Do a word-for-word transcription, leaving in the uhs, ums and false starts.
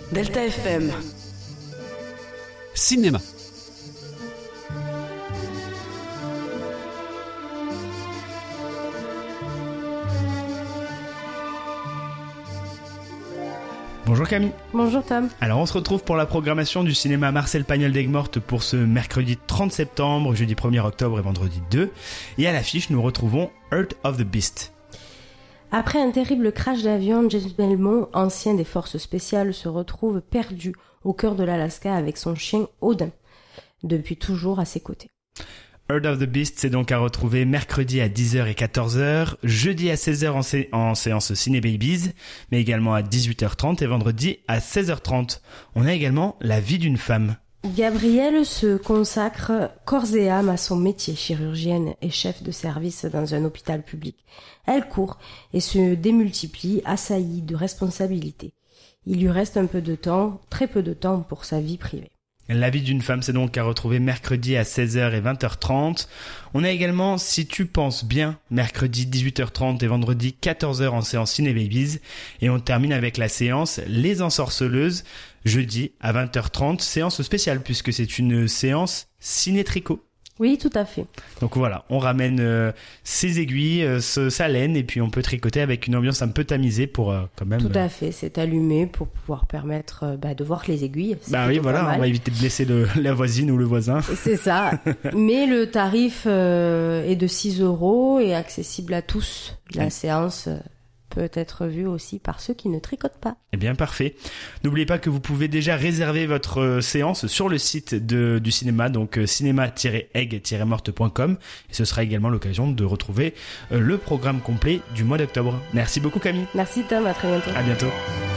Delta F M. Cinéma. Bonjour Camille. Bonjour Tom. Alors on se retrouve pour la programmation du cinéma Marcel Pagnol d'Aigues-Mortes pour ce mercredi trente septembre, jeudi premier octobre et vendredi deux. Et à l'affiche, nous retrouvons Heart of the Beast. Après un terrible crash d'avion, James Belmont, ancien des forces spéciales, se retrouve perdu au cœur de l'Alaska avec son chien Odin, depuis toujours à ses côtés. Heart of the Beast, c'est donc à retrouver mercredi à dix heures et quatorze heures, jeudi à seize heures en, sé- en séance Ciné Babies, mais également à dix-huit heures trente et vendredi à seize heures trente. On a également La vie d'une femme. Gabrielle se consacre corps et âme à son métier, chirurgienne et chef de service dans un hôpital public. Elle court et se démultiplie, assaillie de responsabilités. Il lui reste un peu de temps, très peu de temps pour sa vie privée. La vie d'une femme, c'est donc à retrouver mercredi à seize heures et vingt heures trente. On a également Si tu penses bien, mercredi dix-huit heures trente et vendredi quatorze heures en séance Ciné Babies. Et on termine avec la séance Les Ensorceleuses, jeudi à vingt heures trente, séance spéciale puisque c'est une séance ciné-tricot. Oui, tout à fait. Donc voilà, on ramène euh, ses aiguilles, euh, ce, sa laine, et puis on peut tricoter avec une ambiance un peu tamisée pour euh, quand même... Tout à fait, c'est allumé pour pouvoir permettre euh, bah, de voir les aiguilles. C'est bah oui, voilà, on va éviter de blesser le, la voisine ou le voisin. C'est ça, mais le tarif euh, est de six euros et accessible à tous. La oui. séance... Euh, peut être vu aussi par ceux qui ne tricotent pas. Eh bien, parfait. N'oubliez pas que vous pouvez déjà réserver votre euh, séance sur le site de, du cinéma, donc euh, cinéma tiret aigues tiret mortes point com, et ce sera également l'occasion de retrouver euh, le programme complet du mois d'octobre. Merci beaucoup Camille. Merci Tom, à très bientôt. À bientôt.